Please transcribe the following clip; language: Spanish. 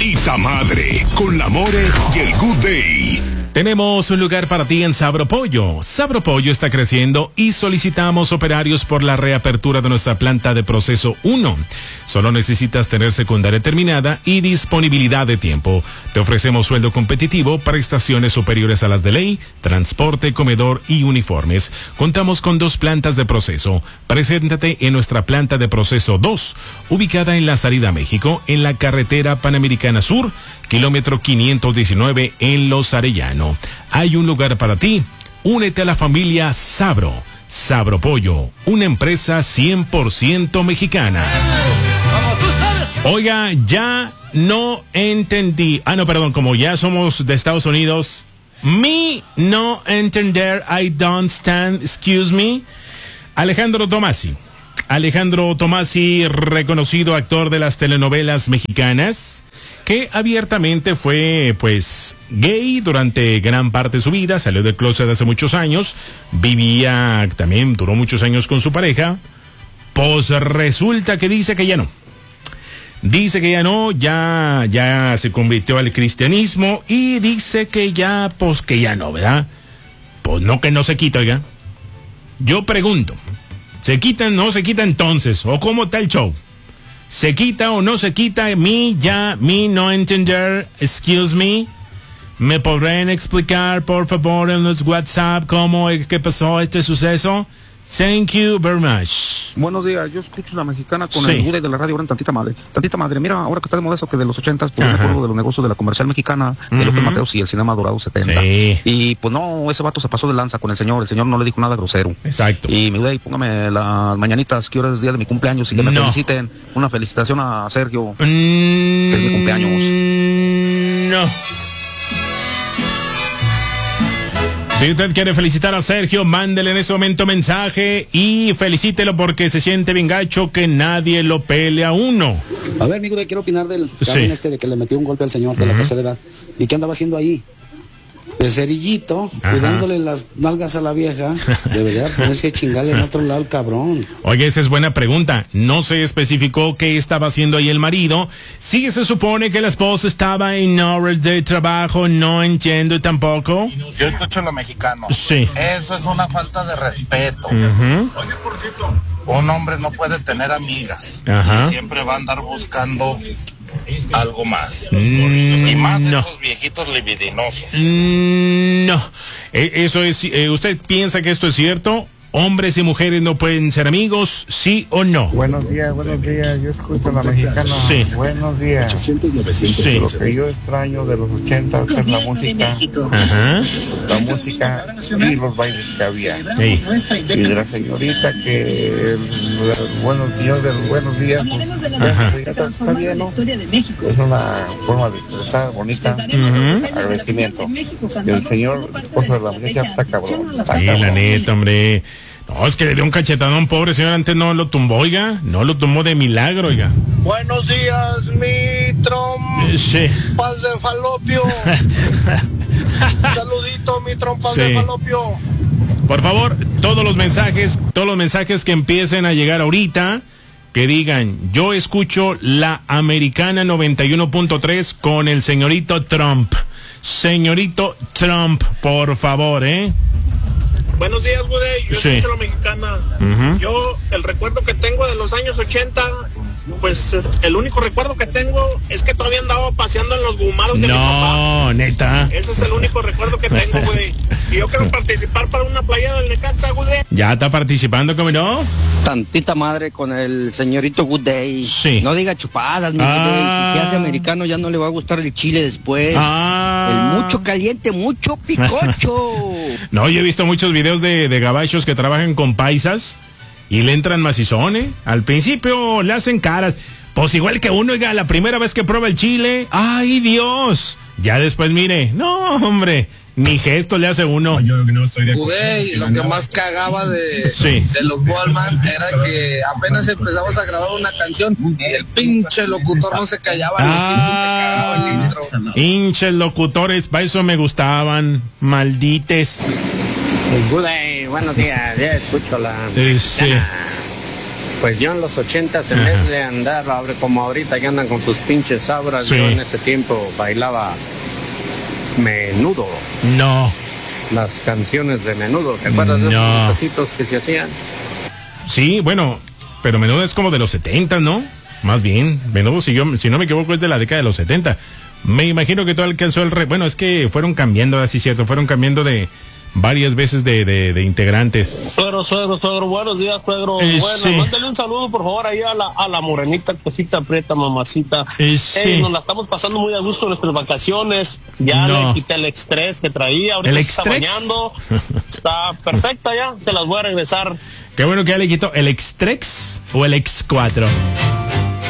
Tantita Madre, con la More y el Good Day. Tenemos un lugar para ti en Sabro Pollo. Sabro Pollo está creciendo y solicitamos operarios por la reapertura de nuestra planta de proceso 1. Solo necesitas tener secundaria terminada y disponibilidad de tiempo. Te ofrecemos sueldo competitivo, prestaciones superiores a las de ley, transporte, comedor y uniformes. Contamos con 2 plantas de proceso. Preséntate en nuestra planta de proceso 2, ubicada en la salida a México, en la carretera Panamericana Sur, kilómetro 519 en Los Arellano. Hay un lugar para ti. Únete a la familia Sabro. Sabro Pollo, una empresa 100% mexicana. Oiga, ya no entendí. Como ya somos de Estados Unidos. Me no entender, I don't stand, excuse me. Alejandro Tomasi, reconocido actor de las telenovelas mexicanas, que abiertamente fue, gay durante gran parte de su vida, salió del closet hace muchos años, duró muchos años con su pareja, pues resulta que dice que ya no. Ya se convirtió al cristianismo y dice que ya no, ¿verdad? Pues no, que no se quita, oiga. Yo pregunto, ¿se quita, no se quita entonces? ¿O cómo está el show? ¿Se quita o no se quita? Me no entender, excuse me. ¿Me podrían explicar, por favor, en los WhatsApp cómo es que pasó este suceso? Thank you very much. Buenos días, yo escucho la mexicana con el Buda de la radio ahora en Tantita Madre. Tantita Madre, mira, ahora que está de moda eso que de los 80s, pues me acuerdo de los negocios de la comercial mexicana, de López Mateos y el Cinema Dorado 70. Sí. Y pues no, ese vato se pasó de lanza con el señor no le dijo nada grosero. Exacto. Y mi güey, póngame las mañanitas, que ahora es día de mi cumpleaños y que me feliciten. Una felicitación a Sergio, que es mi cumpleaños. No. Si usted quiere felicitar a Sergio, mándele en este momento mensaje y felicítelo porque se siente bien gacho que nadie lo pele a uno. A ver, amigo, quiero opinar del cabrón de que le metió un golpe al señor de la tercera edad. ¿Y qué andaba haciendo ahí? De cerillito, cuidándole las nalgas a la vieja. Debería ponerse a chingarle en otro lado el cabrón. Oye, esa es buena pregunta. No se especificó qué estaba haciendo ahí el marido. Sí se supone que la esposa estaba en horas de trabajo, no entiendo tampoco. Yo escucho lo mexicano. Sí. Eso es una falta de respeto. Oye, por cierto, un hombre no puede tener amigas. Y siempre va a andar buscando algo más. Y más de esos viejitos libidinosos. No. Eso es. ¿Usted piensa que esto es cierto? ¿Hombres y mujeres no pueden ser amigos? ¿Sí o no? Buenos días. Yo escucho la mexicana. Sí. Buenos días. 800, 900. Sí. Lo que yo extraño de los 80 es la música. La música y los bailes que había. Sí. Y de la señorita que señor de los buenos días, pues, está bien, ¿no? Es una forma de expresar bonita, agradecimiento. Y el señor, esposo de la muchacha, está cabrón. Sí, la neta, hombre. No, es que le dio un cachetadón, pobre señor, antes no lo tumbó, oiga. No lo tumbó de milagro, oiga. Buenos días, mi trompas de falopio. Saludito, mi trompas de falopio. Por favor, todos los mensajes que empiecen a llegar ahorita, que digan, yo escucho la Americana 91.3 con el señorito Trump. Señorito Trump, por favor, Buenos días, Budey. Yo escucho la mexicana. Yo, el recuerdo que tengo de los años 80, pues el único recuerdo que tengo es que todavía andaba paseando en los gumaros de mi papá. No, neta. Ese es el único recuerdo que tengo, Budey. Y yo quiero participar para una playa del Necaxa, Budey. ¿Ya está participando, cómo no? Tantita madre con el señorito Good Day. Sí. No diga chupadas, mi Good Day. Si se hace americano ya no le va a gustar el chile después. El mucho caliente, mucho picocho. No, yo he visto muchos videos de gabachos que trabajan con paisas y le entran macizones. Al principio le hacen caras. Pues igual que uno, oiga, la primera vez que prueba el chile, ¡ay, Dios! Ya después, mire, no, hombre, ni gesto le hace uno. Yo no estoy de acuerdo. Lo que más cagaba de los Wallman era que apenas empezamos a grabar una canción y el pinche locutor no se callaba, y te cagaba el intro. Pinches locutores, para eso me gustaban, maldites. Buenos días, ya escucho la sí. Pues yo en los 80s, en vez de andar como ahorita que andan con sus pinches sabras, yo en ese tiempo bailaba Menudo. No. Las canciones de Menudo, ¿te acuerdas de esos cositos que se hacían? Sí, bueno, pero Menudo es como de los 70, ¿no? Más bien, Menudo, si no me equivoco, es de la década de los 70. Me imagino que todo alcanzó bueno, es que fueron cambiando, así cierto, fueron cambiando de varias veces de integrantes. Suegro, buenos días, suegro. Bueno, mándale un saludo, por favor, ahí a la morenita, cosita prieta, mamacita. Nos la estamos pasando muy a gusto en nuestras vacaciones. Ya le quité el estrés que traía, ahorita se está bañando. Está perfecta ya, se las voy a regresar. Qué bueno que ya le quitó el Extrex o el X4.